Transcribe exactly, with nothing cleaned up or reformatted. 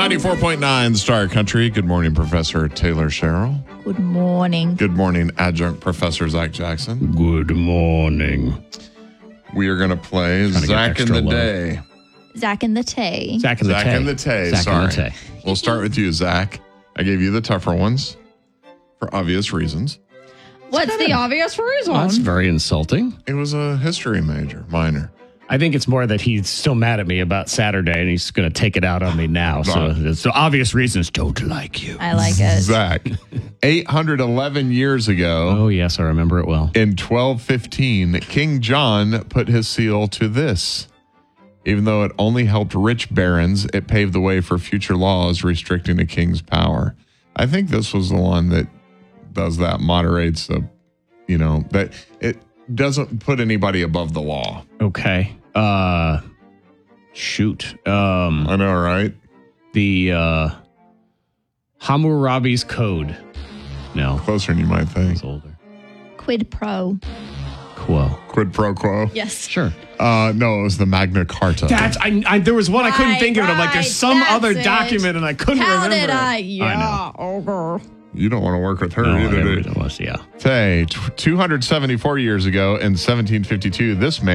ninety-four point nine Star Country. Good morning, Professor Taylor Sherrill. Good morning. Good morning, Adjunct Professor Zach Jackson. Good morning. We are going to play Zach in the low. Day. Zach and the Tay. Zach and the Zach Tay. and the Tay. Zach Sorry. and the Tay. We'll start with you, Zach. I gave you the tougher ones for obvious reasons. What's the obvious reason? Well, that's very insulting. It was a history major, minor. I think it's more that he's still mad at me about Saturday, and he's going to take it out on me now. So it's the obvious reasons don't like you. I like it. Zach, eight hundred eleven years ago, Oh, yes, I remember it well. in twelve fifteen, King John put his seal to this. Even though it only helped rich barons, it paved the way for future laws restricting the king's power. I think this was the one that does that, moderates the, you know, that it doesn't put anybody above the law. Okay. Uh, shoot. Um, I know, right? the uh, Hammurabi's Code. No, Closer than you might think. it's older. Quid pro. Quo. Quid pro quo. Yes. Sure. Uh, no, it was the Magna Carta. That's I, I. There was one I couldn't Right, think of it. I'm like, there's right, some that's other it. document, and I couldn't How remember. did I? it. Yeah. I Over. You don't want to work with her know. No, either, I do never you? was, yeah. Tay, t- two hundred seventy-four years ago in seventeen fifty-two, this man